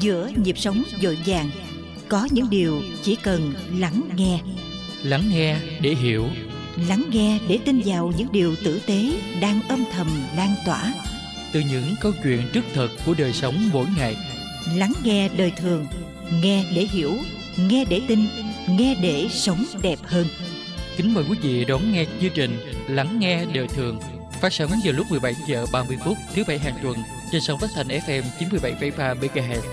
Giữa nhịp sống vội vàng, có những điều chỉ cần lắng nghe. Lắng nghe để hiểu. Lắng nghe để tin vào những điều tử tế đang âm thầm lan tỏa. Từ những câu chuyện rất thật của đời sống mỗi ngày. Lắng nghe đời thường, nghe để hiểu, nghe để tin, nghe để sống đẹp hơn. Kính mời quý vị đón nghe chương trình Lắng nghe đời thường, phát sóng vào lúc 17 giờ 30 phút thứ Bảy hàng tuần trên sóng phát thanh FM 97,3 MHz.